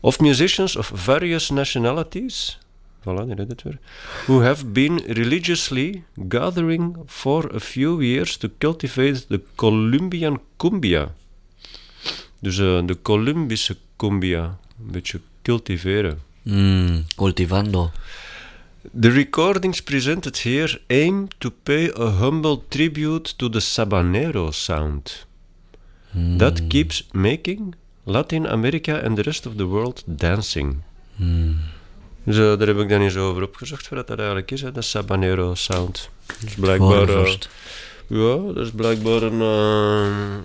Of musicians of various nationalities, voilà, die redt het weer, who have been religiously gathering for a few years to cultivate the Colombian cumbia. Dus de Columbische cumbia, een beetje cultiveren. Cultivando. The recordings presented here aim to pay a humble tribute to the Sabanero sound. That keeps making Latin America and the rest of the world dancing. Dus daar heb ik dan eens over opgezocht, wat dat eigenlijk is, hè, de Sabanero sound. Dus blijkbaar... dat is blijkbaar een...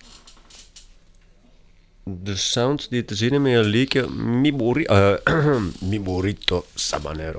de sound die te zien is met een liedje Miborito Sabanero.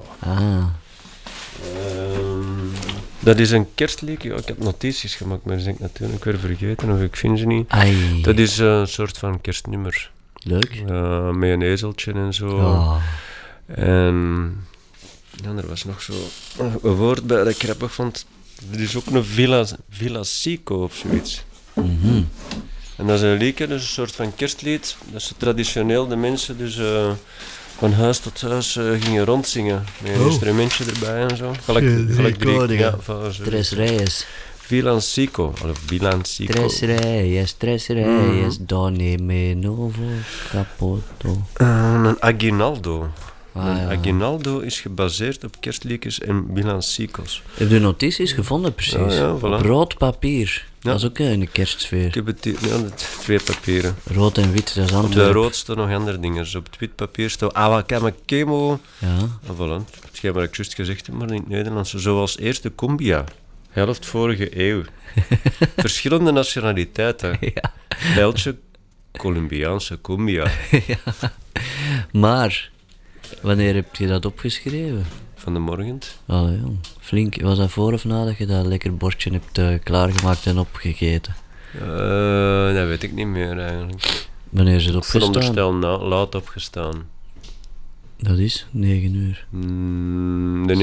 Dat is een kerstliedje. Ik heb notities gemaakt, maar dat ben ik natuurlijk weer vergeten of ik vind ze niet. Ai. Dat is een soort van kerstnummer. Leuk. Met een ezeltje en zo. Oh. En ja, er was nog zo een woord bij dat ik grappig vond. Er is ook een villancico of zoiets. En dat is een liedje, dus een soort van kerstlied. Dat is traditioneel de mensen dus van huis tot huis gingen rondzingen. Met een instrumentje erbij en zo. Gelijk drie. Ja, Tres Reyes. Villancico. Tres Reyes, donne novo capoto. Een aguinaldo. Een ja. aguinaldo is gebaseerd op kerstliedjes en villancicos. Heb je notities gevonden, precies? Ja, voilà. Op rood papier. Ja. Dat is ook in de kerstfeer. Ik heb het twee papieren. Rood en wit, dat is Op de Antwerpen. rood staan nog andere dingen. Dus op het wit papier staat Awakamakemo. Ja. En voilà, hetgeen wat ik juist gezegd heb, maar in het Nederlands. Zoals eerste cumbia. Helft vorige eeuw. Verschillende nationaliteiten. Ja. Belgische, Colombiaanse cumbia. Ja. Maar, wanneer heb je dat opgeschreven? Van de morgen. Allee, jong. Flink. Was dat voor of na dat je dat lekker bordje hebt klaargemaakt en opgegeten? Dat weet ik niet meer eigenlijk. Wanneer is het Ik veronderstel opgestaan? laat opgestaan. Dat is 9 uur. De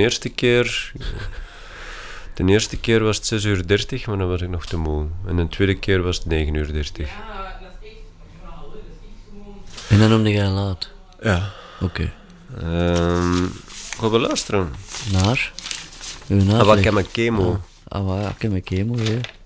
eerste keer was het 6:30, maar dan was ik nog te moe. En de tweede keer was het 9:30. En dan noemde jij laat? Ja. Oké. Gaan we luisteren? Naar? Uw naam? Awakamakemo. Awakamakemo, ja.